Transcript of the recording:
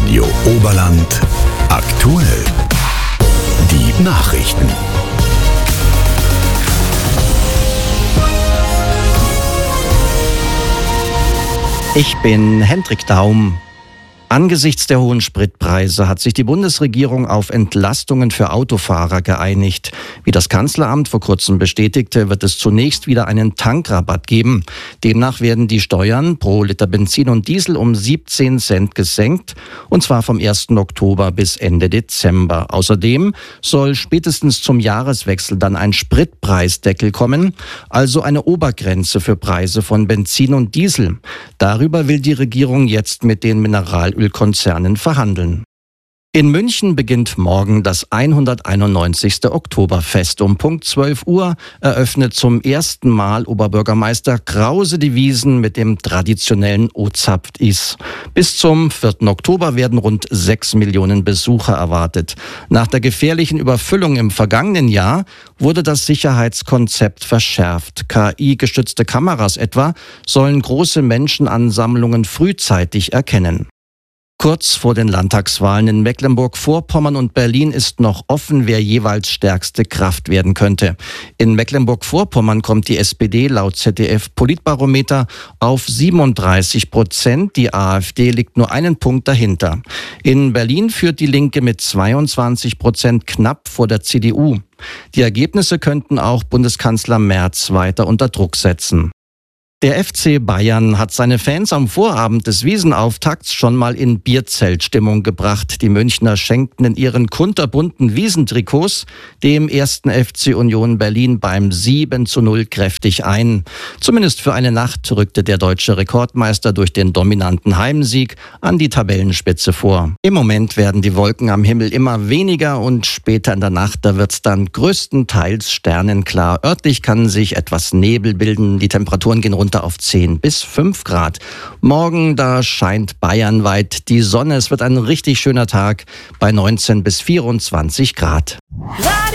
Radio Oberland aktuell. Die Nachrichten. Ich bin Hendrik Daum. Angesichts der hohen Spritpreise hat sich die Bundesregierung auf Entlastungen für Autofahrer geeinigt. Wie das Kanzleramt vor kurzem bestätigte, wird es zunächst wieder einen Tankrabatt geben. Demnach werden die Steuern pro Liter Benzin und Diesel um 17 Cent gesenkt, und zwar vom 1. Oktober bis Ende Dezember. Außerdem soll spätestens zum Jahreswechsel dann ein Spritpreisdeckel kommen, also eine Obergrenze für Preise von Benzin und Diesel. Darüber will die Regierung jetzt mit den Mineralölkonzernen verhandeln. In München beginnt morgen das 191. Oktoberfest. Um Punkt 12 Uhr eröffnet zum ersten Mal Oberbürgermeister Krause die Wiesn mit dem traditionellen Ozapft-Is. Bis zum 4. Oktober werden rund 6 Millionen Besucher erwartet. Nach der gefährlichen Überfüllung im vergangenen Jahr wurde das Sicherheitskonzept verschärft. KI-gestützte Kameras etwa sollen große Menschenansammlungen frühzeitig erkennen. Kurz vor den Landtagswahlen in Mecklenburg-Vorpommern und Berlin ist noch offen, wer jeweils stärkste Kraft werden könnte. In Mecklenburg-Vorpommern kommt die SPD laut ZDF-Politbarometer auf 37%. Die AfD liegt nur einen Punkt dahinter. In Berlin führt die Linke mit 22% knapp vor der CDU. Die Ergebnisse könnten auch Bundeskanzler Merz weiter unter Druck setzen. Der FC Bayern hat seine Fans am Vorabend des Wiesenauftakts schon mal in Bierzeltstimmung gebracht. Die Münchner schenkten in ihren kunterbunten Wiesentrikots dem 1. FC Union Berlin beim 7:0 kräftig ein. Zumindest für eine Nacht rückte der deutsche Rekordmeister durch den dominanten Heimsieg an die Tabellenspitze vor. Im Moment werden die Wolken am Himmel immer weniger und später in der Nacht, da wird's dann größtenteils sternenklar. Örtlich kann sich etwas Nebel bilden, die Temperaturen gehen runter auf 10 bis 5 Grad. Morgen, da scheint bayernweit die Sonne. Es wird ein richtig schöner Tag bei 19 bis 24 Grad.